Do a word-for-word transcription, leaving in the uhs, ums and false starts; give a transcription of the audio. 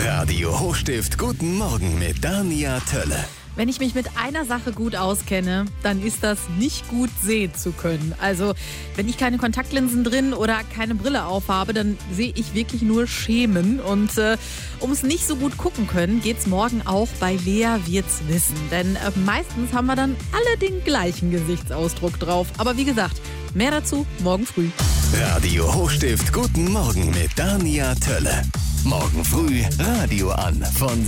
Radio Hochstift Guten Morgen mit Dania Tölle. Wenn ich mich mit einer Sache gut auskenne, dann ist das, nicht gut sehen zu können. Also, wenn ich keine Kontaktlinsen drin oder keine Brille aufhabe, dann sehe ich wirklich nur Schemen. Und äh, um es nicht so gut gucken können, geht's morgen auch bei Lea wird's wissen. Denn äh, meistens haben wir dann alle den gleichen Gesichtsausdruck drauf. Aber wie gesagt, mehr dazu morgen früh. Radio Hochstift Guten Morgen mit Dania Tölle. Morgen früh Radio an von